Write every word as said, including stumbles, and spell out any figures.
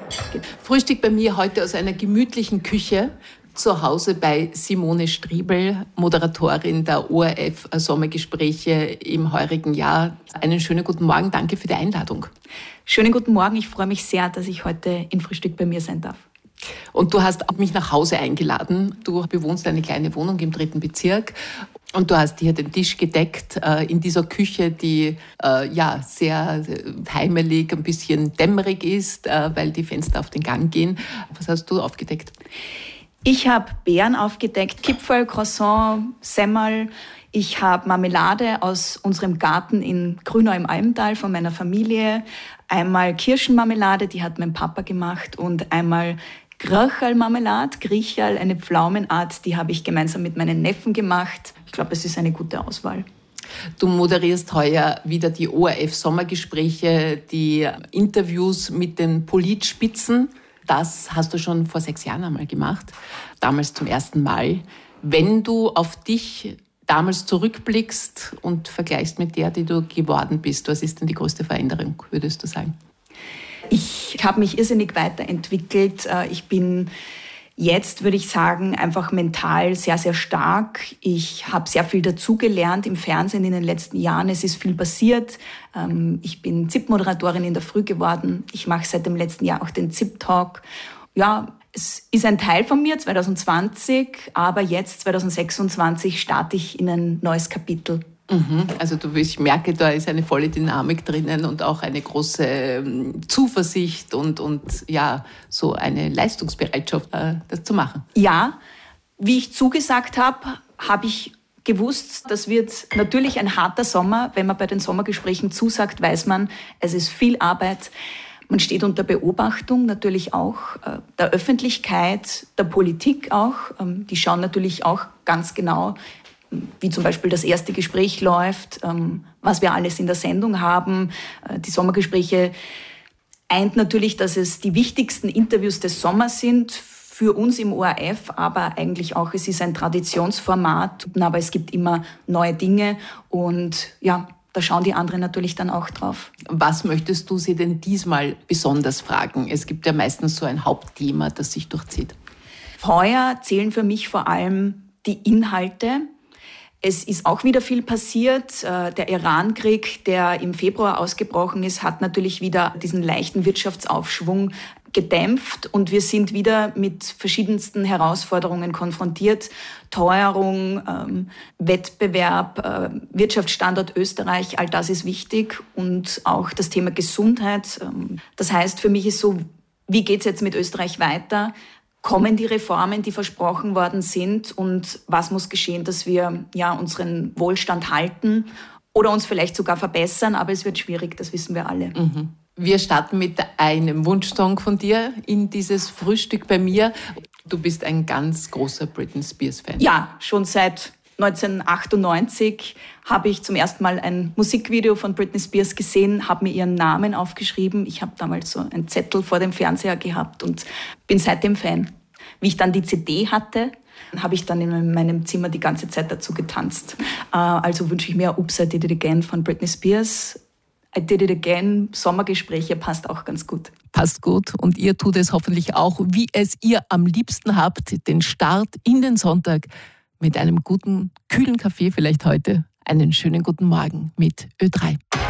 Frühstück bei mir heute aus einer gemütlichen Küche. Zu Hause bei Simone Striebel, Moderatorin der O R F-Sommergespräche im heurigen Jahr. Einen schönen guten Morgen, danke für die Einladung. Schönen guten Morgen, ich freue mich sehr, dass ich heute im Frühstück bei mir sein darf. Und du hast mich nach Hause eingeladen. Du bewohnst eine kleine Wohnung im dritten Bezirk. Und du hast hier den Tisch gedeckt äh, in dieser Küche, die äh, ja sehr heimelig, ein bisschen dämmerig ist, äh, weil die Fenster auf den Gang gehen. Was hast du aufgedeckt? Ich habe Beeren aufgedeckt, Kipferl, Croissant, Semmel. Ich habe Marmelade aus unserem Garten in Grünau im Almtal von meiner Familie. Einmal Kirschenmarmelade, die hat mein Papa gemacht. Und einmal Gröcherl-Marmelade, Griecherl, eine Pflaumenart, die habe ich gemeinsam mit meinen Neffen gemacht. Ich glaube, es ist eine gute Auswahl. Du moderierst heuer wieder die O R F-Sommergespräche, die Interviews mit den Politspitzen. Das hast du schon vor sechs Jahren einmal gemacht, damals zum ersten Mal. Wenn du auf dich damals zurückblickst und vergleichst mit der, die du geworden bist, was ist denn die größte Veränderung, würdest du sagen? Ich habe mich irrsinnig weiterentwickelt. Ich bin jetzt, würde ich sagen, einfach mental sehr, sehr stark. Ich habe sehr viel dazugelernt im Fernsehen in den letzten Jahren. Es ist viel passiert. Ich bin Z I P-Moderatorin in der Früh geworden. Ich mache seit dem letzten Jahr auch den Z I P-Talk. Ja, es ist ein Teil von mir, zwanzig zwanzig, aber jetzt, zwanzig sechsundzwanzig, starte ich in ein neues Kapitel. Mhm. Also du, ich merke, da ist eine volle Dynamik drinnen und auch eine große Zuversicht und, und ja, so eine Leistungsbereitschaft, das zu machen. Ja, wie ich zugesagt habe, habe ich gewusst, das wird natürlich ein harter Sommer. Wenn man bei den Sommergesprächen zusagt, weiß man, es ist viel Arbeit. Man steht unter Beobachtung natürlich auch der Öffentlichkeit, der Politik auch. Die schauen natürlich auch ganz genau, wie zum Beispiel das erste Gespräch läuft, was wir alles in der Sendung haben. Die Sommergespräche eint natürlich, dass es die wichtigsten Interviews des Sommers sind, für uns im O R F, aber eigentlich auch, es ist ein Traditionsformat, aber es gibt immer neue Dinge und ja, da schauen die anderen natürlich dann auch drauf. Was möchtest du sie denn diesmal besonders fragen? Es gibt ja meistens so ein Hauptthema, das sich durchzieht. Heuer zählen für mich vor allem die Inhalte. Es ist auch wieder viel passiert. Der Iran-Krieg, der im Februar ausgebrochen ist, hat natürlich wieder diesen leichten Wirtschaftsaufschwung gedämpft und wir sind wieder mit verschiedensten Herausforderungen konfrontiert. Teuerung, ähm, Wettbewerb, äh, Wirtschaftsstandort Österreich, all das ist wichtig und auch das Thema Gesundheit. Ähm, das heißt, für mich ist so, wie geht's jetzt mit Österreich weiter? Kommen die Reformen, die versprochen worden sind und was muss geschehen, dass wir ja unseren Wohlstand halten oder uns vielleicht sogar verbessern, aber es wird schwierig, das wissen wir alle. Mhm. Wir starten mit einem Wunschsong von dir in dieses Frühstück bei mir. Du bist ein ganz großer Britney Spears-Fan. Ja, schon seit neunzehnhundertachtundneunzig habe ich zum ersten Mal ein Musikvideo von Britney Spears gesehen, habe mir ihren Namen aufgeschrieben. Ich habe damals so einen Zettel vor dem Fernseher gehabt und bin seitdem Fan. Wie ich dann die C D hatte, habe ich dann in meinem Zimmer die ganze Zeit dazu getanzt. Also wünsche ich mir Oops, I Did It Again von Britney Spears. I Did It Again, Sommergespräche, passt auch ganz gut. Passt gut und ihr tut es hoffentlich auch, wie es ihr am liebsten habt, den Start in den Sonntag mit einem guten, kühlen Kaffee vielleicht heute. Einen schönen guten Morgen mit Ö drei.